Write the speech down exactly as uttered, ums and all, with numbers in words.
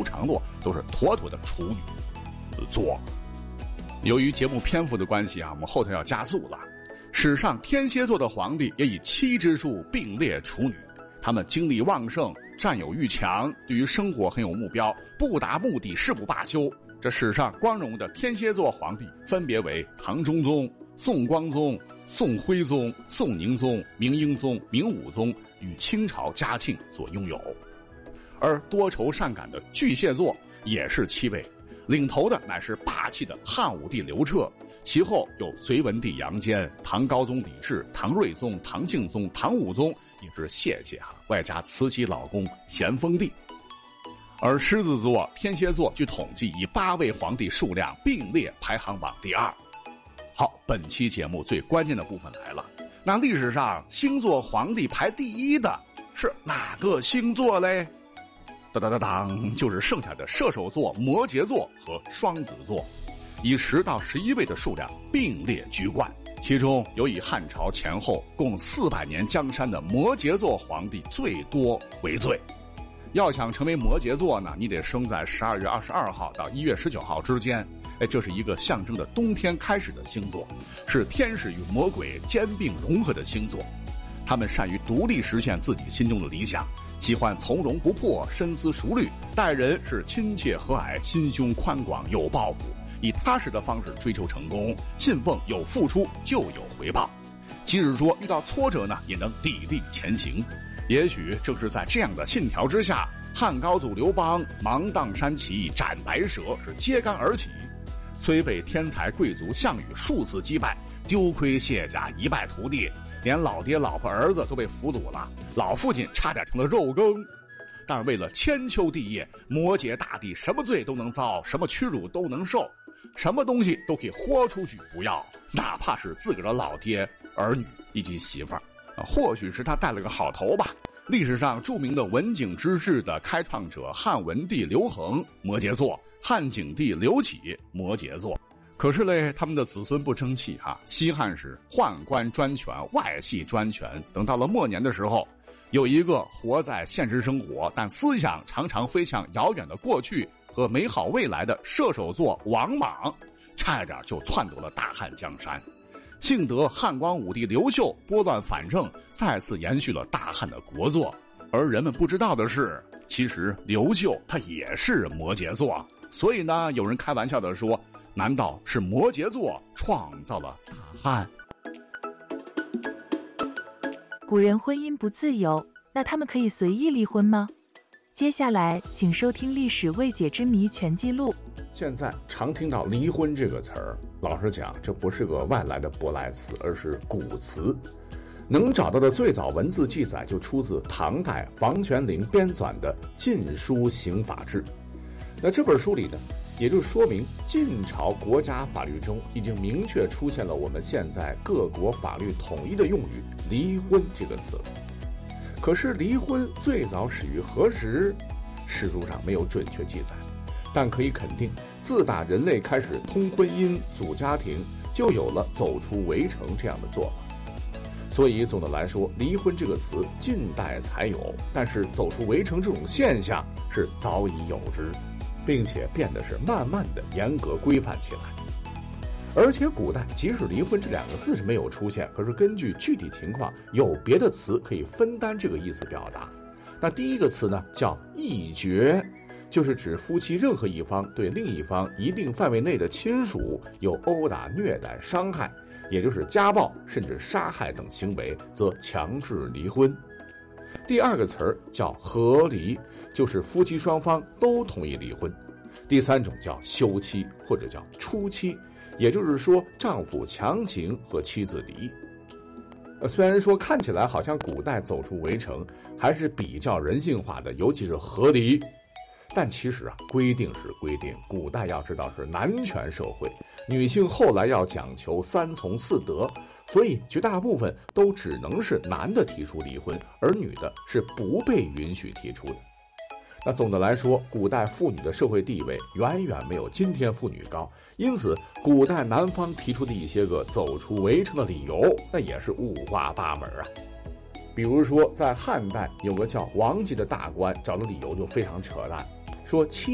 承诺，都是妥妥的处女座。由于节目篇幅的关系啊，我们后头要加速了。史上天蝎座的皇帝也以七之数并列处女，他们精力旺盛，占有欲强，对于生活很有目标，不达目的誓不罢休。这史上光荣的天蝎座皇帝分别为唐中宗、宋光宗、宋徽宗、宋宁宗、明英宗、明武宗与清朝嘉庆所拥有。而多愁善感的巨蟹座也是七位，领头的乃是霸气的汉武帝刘彻，其后有隋文帝杨坚、唐高宗李治、唐睿宗、唐敬宗、唐武宗，也是谢谢啊，外加慈禧老公咸丰帝。而狮子座、天蝎座据统计以八位皇帝数量并列排行榜第二。好，本期节目最关键的部分来了，那历史上星座皇帝排第一的是哪个星座嘞？当当当当，就是剩下的射手座、摩羯座和双子座，以十到十一位的数量并列居冠。其中有以汉朝前后共四百年江山的摩羯座皇帝最多为最。要想成为摩羯座呢，你得生在十二月二十二号到一月十九号之间。哎，这是一个象征着冬天开始的星座，是天使与魔鬼兼并融合的星座。他们善于独立实现自己心中的理想，喜欢从容不迫、深思熟虑，待人是亲切和蔼，心胸宽广，有抱负，以踏实的方式追求成功，信奉有付出就有回报。即使说遇到挫折呢，也能砥砺前行。也许正是在这样的信条之下，汉高祖刘邦芒砀山起义斩白蛇，是揭竿而起。虽被天才贵族项羽数次击败，丢盔卸甲，一败涂地，连老爹老婆儿子都被俘虏了，老父亲差点成了肉羹。但为了千秋帝业，摩羯大帝什么罪都能遭，什么屈辱都能受，什么东西都可以豁出去不要，哪怕是自个儿的老爹、儿女以及媳妇儿。或许是他带了个好头吧。历史上著名的文景之治的开创者汉文帝刘恒，摩羯座；汉景帝刘启，摩羯座。可是嘞，他们的子孙不争气哈、啊。西汉时宦官专权，外戚专权，等到了末年的时候，有一个活在现实生活，但思想常常飞向遥远的过去和美好未来的射手座王莽，差点就篡夺了大汉江山。幸得汉光武帝刘秀拨乱反正，再次延续了大汉的国祚。而人们不知道的是，其实刘秀他也是摩羯座，所以呢，有人开玩笑的说，难道是摩羯座创造了大汉？ 古人婚姻不自由，那他们可以随意离婚吗？接下来请收听《历史未解之谜全记录》。 现在常听到离婚这个词儿，老实讲，这不是个外来的舶来词，而是古词。能找到的最早文字记载就出自唐代房玄龄编纂的《晋书刑法志》。那这本书里呢，也就说明晋朝国家法律中已经明确出现了我们现在各国法律统一的用语“离婚”这个词了。可是离婚最早始于何时？史书上没有准确记载，但可以肯定，自打人类开始通婚姻、组家庭，就有了走出围城这样的做法。所以总的来说，离婚这个词近代才有，但是走出围城这种现象是早已有之，并且变得是慢慢的严格规范起来。而且古代即使离婚这两个字是没有出现，可是根据具体情况有别的词可以分担这个意思表达。那第一个词呢叫议决，就是指夫妻任何一方对另一方一定范围内的亲属有殴打、虐待、伤害，也就是家暴甚至杀害等行为，则强制离婚。第二个词儿叫和离，就是夫妻双方都同意离婚。第三种叫休妻或者叫初妻，也就是说丈夫强行和妻子离。呃，虽然说看起来好像古代走出围城还是比较人性化的，尤其是和离，但其实啊，规定是规定，古代要知道是男权社会，女性后来要讲求三从四德，所以绝大部分都只能是男的提出离婚，而女的是不被允许提出的。那总的来说，古代妇女的社会地位远远没有今天妇女高，因此古代男方提出的一些个走出围城的理由，那也是五花八门啊。比如说在汉代有个叫王吉的大官找的理由就非常扯淡，说妻